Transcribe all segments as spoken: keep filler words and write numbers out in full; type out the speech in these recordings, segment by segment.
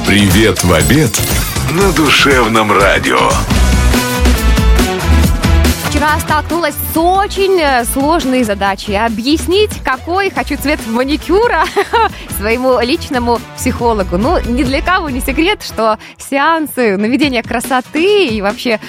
Привет в обед на Душевном радио. Вчера столкнулась с очень сложной задачей объяснить, какой хочу цвет маникюра своему личному психологу. Ну, ни для кого не секрет, что сеансы наведения красоты и вообще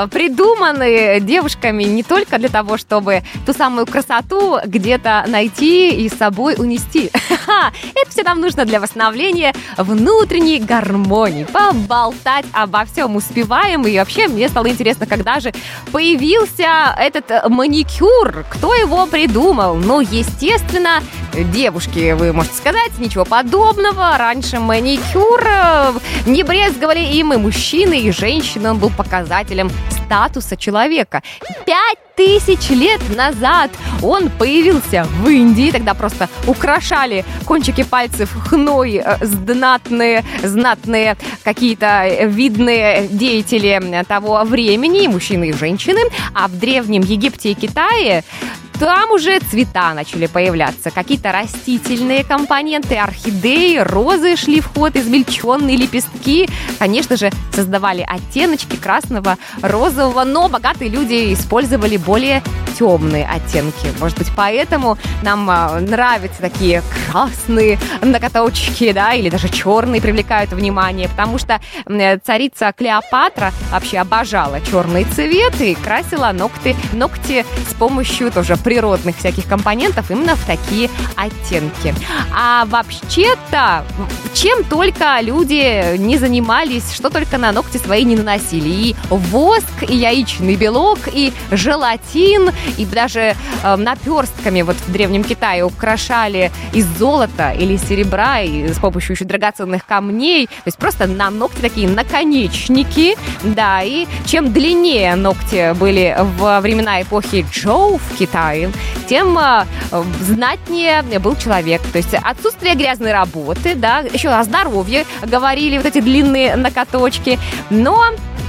придуманы девушками не только для того, чтобы ту самую красоту где-то найти и с собой унести. Это все нам нужно для восстановления внутренней гармонии. Поболтать обо всем успеваем. И вообще мне стало интересно, когда же появился этот маникюр, кто его придумал? Ну, естественно, девушки, вы можете сказать, ничего подобного. Раньше маникюр не брезговали им и мужчины, и женщины. Он был показателем статуса человека. Пять тысяч лет назад он появился в Индии. Тогда просто украшали кончики пальцев хной знатные, знатные какие-то видные деятели того времени, и мужчины, и женщины. А в Древнем Египте и Китае там уже цвета начали появляться. Какие-то растительные компоненты, орхидеи, розы шли в ход, измельченные лепестки. Конечно же, создавали оттеночки красного, розового, но богатые люди использовали более темные оттенки. Может быть, поэтому нам нравятся такие красные ноготочки, да, или даже черные привлекают внимание, потому что царица Клеопатра вообще обожала черный цвет и красила ногти, ногти с помощью тоже природных всяких компонентов именно в такие оттенки. А вообще-то, чем только люди не занимались, что только на ногти свои не наносили. И воск, и яичный белок, и желатин, и даже э, наперстками вот в Древнем Китае украшали из золота или серебра, и с помощью еще драгоценных камней. То есть просто на ногти такие наконечники, да, и чем длиннее ногти были во времена эпохи Джоу в Китае, тем э, знатнее был человек. То есть отсутствие грязной работы, да, еще о здоровье говорили вот эти длинные ноготочки, но...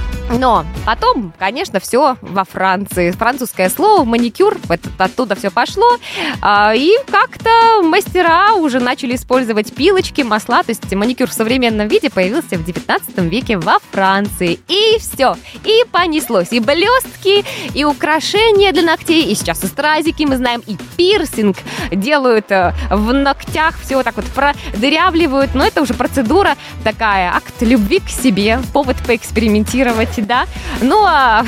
Но потом, конечно, все во Франции. Французское слово маникюр, это, оттуда все пошло. И как-то мастера уже начали использовать пилочки, масла. То есть маникюр в современном виде появился в девятнадцатом веке во Франции. И все. И понеслось. И блестки, и украшения для ногтей. И сейчас и стразики, мы знаем, и пирсинг делают в ногтях. Все вот так вот продырявливают. Но это уже процедура такая, акт любви к себе, повод поэкспериментировать. Да? Ну, а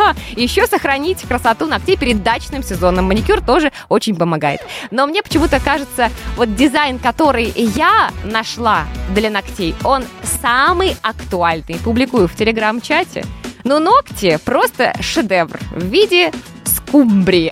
еще сохранить красоту ногтей перед дачным сезоном. Маникюр тоже очень помогает. Но мне почему-то кажется, вот дизайн, который я нашла для ногтей, он самый актуальный. Публикую в телеграм-чате. Но ногти просто шедевр в виде скумбрии.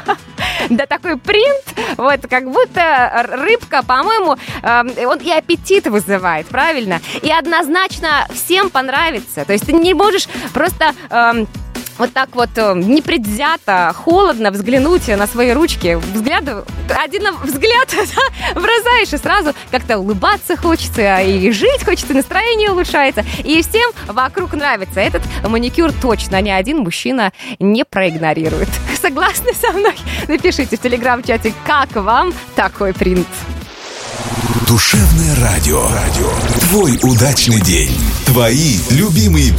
Да, такой принт, вот, как будто рыбка, по-моему, э, он и аппетит вызывает, правильно? И однозначно всем понравится. То есть ты не можешь просто... Э, вот так вот непредвзято, холодно взглянуть на свои ручки. Взгляд, один взгляд да, бросаешь, и сразу как-то улыбаться хочется, и жить хочется, настроение улучшается. И всем вокруг нравится. Этот маникюр точно ни один мужчина не проигнорирует. Согласны со мной? Напишите в телеграм-чате, как вам такой принт. Душевное радио. Радио. Твой удачный день. Твои любимые